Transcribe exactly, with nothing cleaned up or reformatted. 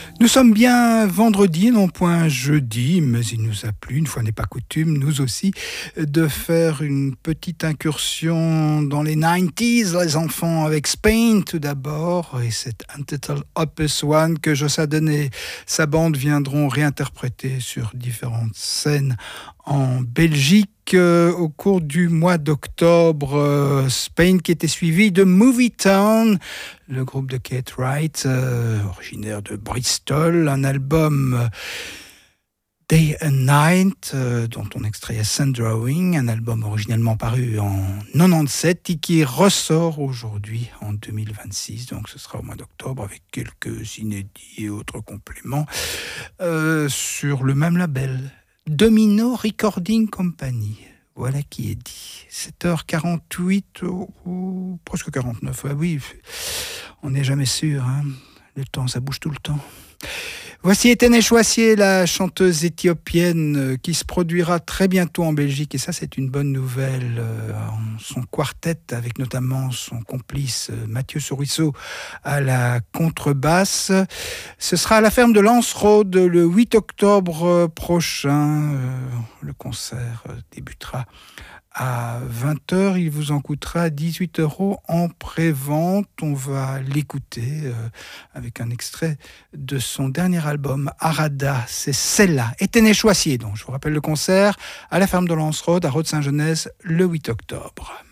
Nous sommes bien vendredi, non point jeudi, mais il nous a plu, une fois n'est pas coutume, nous aussi, de faire une petite incursion dans les quatre-vingt-dix, les enfants, avec Spain tout d'abord, et cet Untitled Opus One que Jossadon et sa bande viendront réinterpréter sur différentes scènes en Belgique. Euh, au cours du mois d'octobre, euh, Spain qui était suivi de Movie Town, le groupe de Kate Wright, euh, originaire de Bristol, un album euh, Day and Night, euh, dont on extrayait Sun Drawing, un album originellement paru en quatre-vingt-dix-sept et qui ressort aujourd'hui en deux mille vingt-six, donc ce sera au mois d'octobre avec quelques inédits et autres compléments euh, sur le même label. Domino Recording Company, voilà qui est dit. sept heures quarante-huit ou, ou presque quarante-neuf, ouais, oui, on n'est jamais sûr, hein. Le temps, ça bouge tout le temps. Voici Etene Choissier, la chanteuse éthiopienne qui se produira très bientôt en Belgique, et ça c'est une bonne nouvelle, euh, en son quartet avec notamment son complice euh, Mathieu Souriceau à la contrebasse. Ce sera à la ferme de Lancerode le huit octobre prochain. Euh, le concert euh, débutera à vingt heures, il vous en coûtera dix-huit euros en pré-vente. On va l'écouter euh, avec un extrait de son dernier album, Arada. C'est celle-là, Etene Choissier. Donc, je vous rappelle le concert à la ferme de Lancerode, à Rode-Saint-Genèse, le huit octobre.